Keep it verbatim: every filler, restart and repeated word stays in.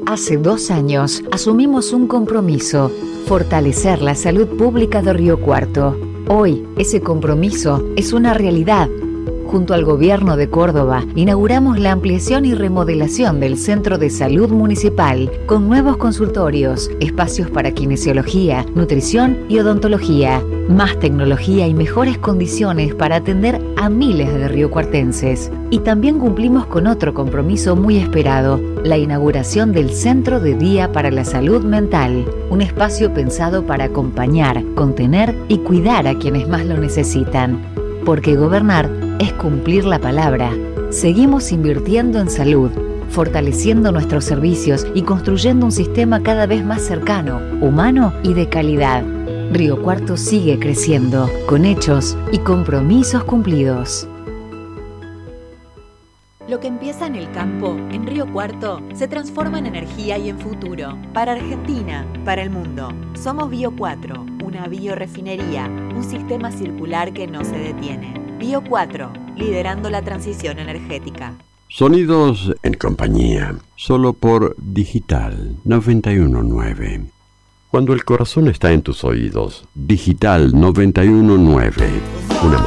Hace dos años asumimos un compromiso: fortalecer la salud pública de Río Cuarto. Hoy, ese compromiso es una realidad. Junto al Gobierno de Córdoba, inauguramos la ampliación y remodelación del Centro de Salud Municipal, con nuevos consultorios, espacios para kinesiología, nutrición y odontología, más tecnología y mejores condiciones para atender a miles de riocuartenses. Y también cumplimos con otro compromiso muy esperado: la inauguración del Centro de Día para la Salud Mental, un espacio pensado para acompañar, contener y cuidar a quienes más lo necesitan. Porque gobernar es cumplir la palabra. Seguimos invirtiendo en salud, fortaleciendo nuestros servicios y construyendo un sistema cada vez más cercano, humano y de calidad. Río Cuarto sigue creciendo, con hechos y compromisos cumplidos. Lo que empieza en el campo, en Río Cuarto, se transforma en energía y en futuro. Para Argentina, para el mundo. Somos Bio cuatro, una biorefinería, un sistema circular que no se detiene. Bio cuatro, liderando la transición energética. Sonidos en compañía, solo por Digital noventa y uno punto nueve. Cuando el corazón está en tus oídos, Digital noventa y uno punto nueve. Una